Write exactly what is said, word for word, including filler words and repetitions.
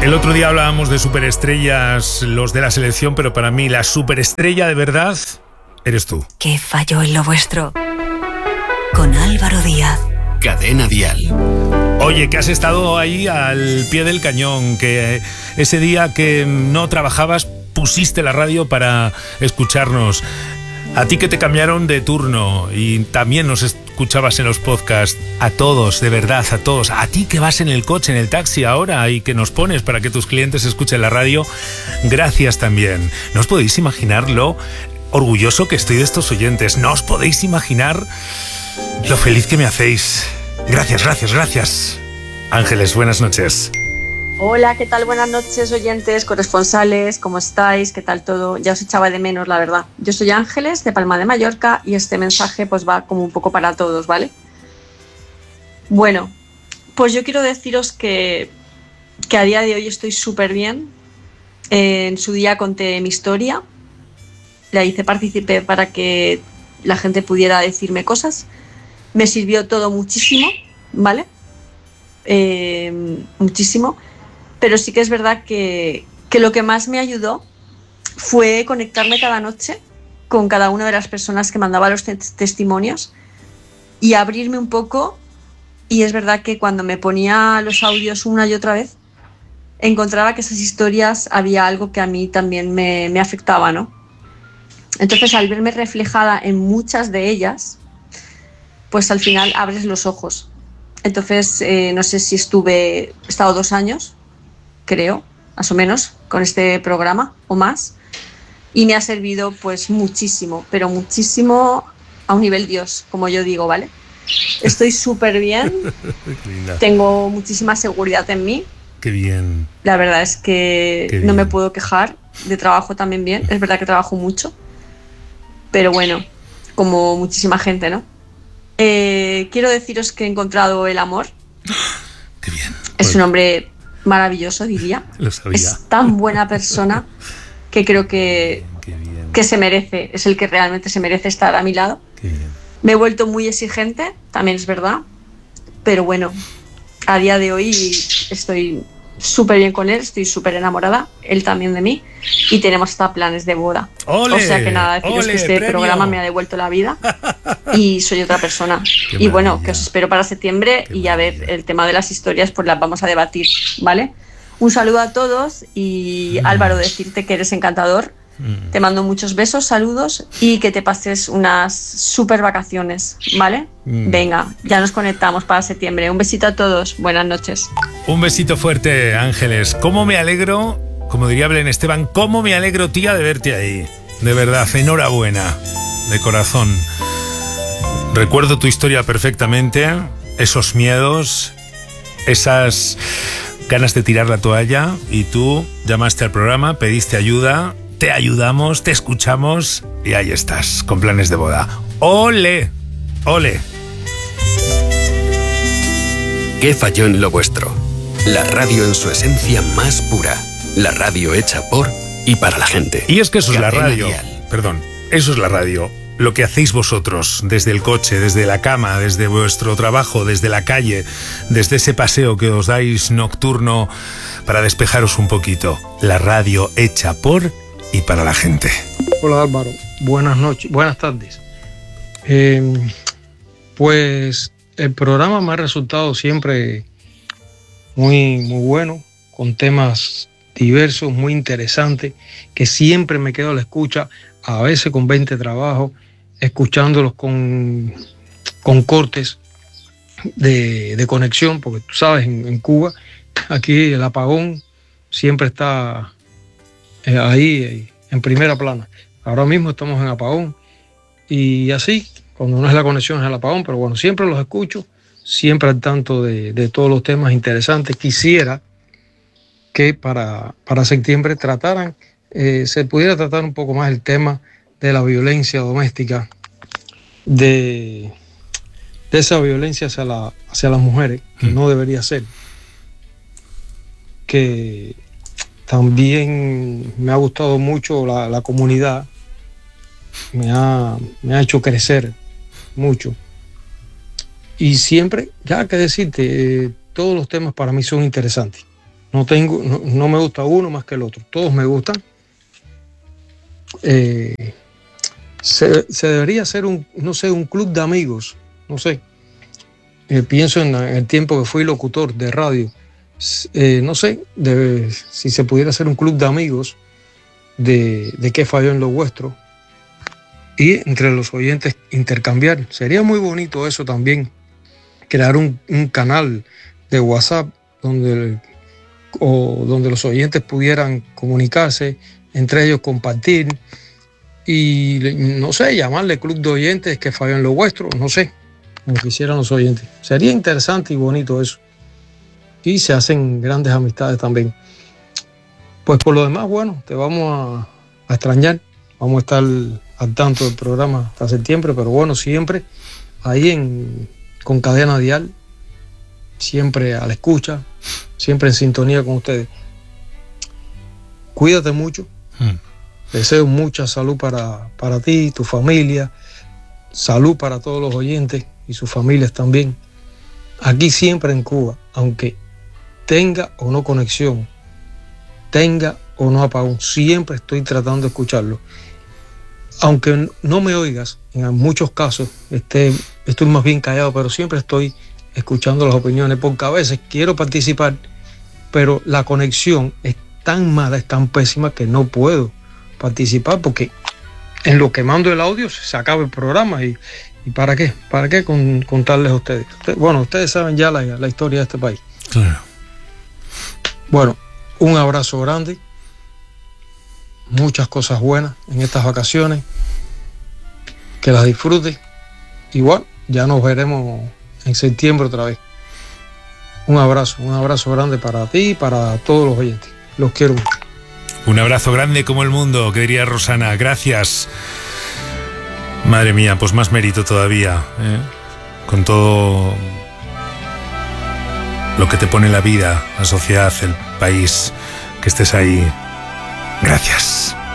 El otro día hablábamos de superestrellas, los de la selección, pero para mí la superestrella de verdad eres tú. ¿Qué falló en lo vuestro? Con Álvaro Díaz. Cadena Dial. Oye, que has estado ahí al pie del cañón, que ese día que no trabajabas pusiste la radio para escucharnos. A ti que te cambiaron de turno y también nos escuchabas en los podcasts. A todos, de verdad, a todos. A ti que vas en el coche, en el taxi ahora y que nos pones para que tus clientes escuchen la radio. Gracias también. No os podéis imaginar lo orgulloso que estoy de estos oyentes. No os podéis imaginar lo feliz que me hacéis. Gracias, gracias, gracias. Ángeles, buenas noches. Hola, ¿qué tal? Buenas noches, oyentes, corresponsales, ¿cómo estáis? ¿Qué tal todo? Ya os echaba de menos, la verdad. Yo soy Ángeles, de Palma de Mallorca, y este mensaje pues va como un poco para todos, ¿vale? Bueno, pues yo quiero deciros que, que a día de hoy estoy súper bien. Eh, en su día conté mi historia, la hice partícipe para que la gente pudiera decirme cosas. Me sirvió todo muchísimo, ¿vale? Eh, muchísimo. Pero sí que es verdad que, que lo que más me ayudó fue conectarme cada noche con cada una de las personas que mandaba los te- testimonios y abrirme un poco. Y es verdad que cuando me ponía los audios una y otra vez, encontraba que esas historias había algo que a mí también me, me afectaba, ¿no? Entonces, al verme reflejada en muchas de ellas, pues al final abres los ojos. Entonces, eh, no sé si estuve, he estado dos años, creo, más o menos, con este programa o más, y me ha servido pues muchísimo, pero muchísimo a un nivel Dios, como yo digo, ¿vale? Estoy súper bien, tengo muchísima seguridad en mí. Qué bien. La verdad es que no me puedo quejar, de trabajo también bien, es verdad que trabajo mucho, pero bueno, como muchísima gente, ¿no? Eh, quiero deciros que he encontrado el amor. Qué bien. Es un hombre maravilloso, diría. Lo sabía. Es tan buena persona que creo que, Qué bien. que se merece, es el que realmente se merece estar a mi lado. Qué bien. Me he vuelto muy exigente, también es verdad, pero bueno, a día de hoy estoy súper bien con él, estoy súper enamorada, él también de mí, y tenemos hasta planes de boda. ¡Ole! O sea que nada, deciros ¡Ole, que este premio! programa me ha devuelto la vida y soy otra persona. Qué Y bueno, maravilla. que os espero para septiembre. Qué Y a ver, maravilla. el tema de las historias pues las vamos a debatir, ¿vale? Un saludo a todos y Mm. Álvaro, decirte que eres encantador. Mm. Te mando muchos besos, saludos y que te pases unas súper vacaciones, ¿vale? Mm. Venga, ya nos conectamos para septiembre. Un besito a todos, buenas noches. Un besito fuerte, Ángeles. ¿Cómo me alegro, como diría Belén Esteban, cómo me alegro, tía, de verte ahí? De verdad, enhorabuena, de corazón. Recuerdo tu historia perfectamente, esos miedos, esas ganas de tirar la toalla, y tú llamaste al programa, pediste ayuda, te ayudamos, te escuchamos y ahí estás, con planes de boda. ¡Ole! ¡Ole! ¿Qué falló en lo vuestro? La radio en su esencia más pura. La radio hecha por y para la gente. Y es que eso es la Cadena radio. Dial. Perdón, eso es la radio. Lo que hacéis vosotros, desde el coche, desde la cama, desde vuestro trabajo, desde la calle, desde ese paseo que os dais nocturno para despejaros un poquito. La radio hecha por y para la gente. Hola Álvaro, buenas noches, buenas tardes. Eh, pues el programa me ha resultado siempre muy, muy bueno, con temas diversos, muy interesantes, que siempre me quedo a la escucha, a veces con veinte trabajos, escuchándolos con, con cortes de, de conexión, porque tú sabes, en, en Cuba, aquí el apagón siempre está eh, ahí eh, en primera plana. Ahora mismo estamos en apagón y así, cuando no es la conexión es el apagón, pero bueno, siempre los escucho, siempre al tanto de, de todos los temas interesantes. Quisiera que para, para septiembre trataran, eh, se pudiera tratar un poco más el tema de la violencia doméstica, de, de esa violencia hacia, la, hacia las mujeres, que no debería ser, que también me ha gustado mucho la, la comunidad, me ha, me ha hecho crecer mucho. Y siempre, ya que decirte, eh, todos los temas para mí son interesantes. no tengo, no, no me gusta uno más que el otro, todos me gustan. Eh, se, se debería hacer un, no sé, un club de amigos, no sé. Eh, pienso en, en el tiempo que fui locutor de radio, eh, no sé, de, si se pudiera hacer un club de amigos de, de qué falló en lo vuestro, y entre los oyentes intercambiar. Sería muy bonito eso también, crear un, un canal de WhatsApp donde, o donde los oyentes pudieran comunicarse, entre ellos compartir y, no sé, llamarle club de oyentes que falló en lo vuestro, no sé, como quisieran los oyentes. Sería interesante y bonito eso. Y se hacen grandes amistades también. Pues por lo demás, bueno, te vamos a, a extrañar. Vamos a estar al tanto del programa hasta septiembre, pero bueno, siempre ahí en, con Cadena Dial, siempre a la escucha, siempre en sintonía con ustedes. Cuídate mucho. Mm. Deseo mucha salud para, para ti y tu familia. Salud para todos los oyentes y sus familias también. Aquí siempre en Cuba, aunque tenga o no conexión, tenga o no apagón, siempre estoy tratando de escucharlo. Aunque no me oigas, en muchos casos esté, estoy más bien callado, pero siempre estoy escuchando las opiniones, porque a veces quiero participar, pero la conexión es tan mala, es tan pésima que no puedo participar, porque en lo que mando el audio se acaba el programa y, y ¿para qué? ¿Para qué con, contarles a ustedes? Usted, bueno, ustedes saben ya la, la historia de este país. Claro. Bueno, un abrazo grande, muchas cosas buenas en estas vacaciones, que las disfrutes. Igual, ya nos veremos en septiembre otra vez. Un abrazo, un abrazo grande para ti y para todos los oyentes. Los quiero mucho. Un abrazo grande como el mundo, que diría Rosana. Gracias. Madre mía, pues más mérito todavía, ¿eh? Con todo lo que te pone la vida, la sociedad, el país, que estés ahí. Gracias.